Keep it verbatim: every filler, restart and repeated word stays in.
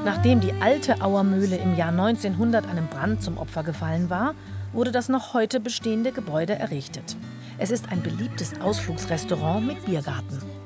Nachdem die alte Auer Mühle im Jahr neunzehnhundert einem Brand zum Opfer gefallen war, wurde das noch heute bestehende Gebäude errichtet. Es ist ein beliebtes Ausflugsrestaurant mit Biergarten.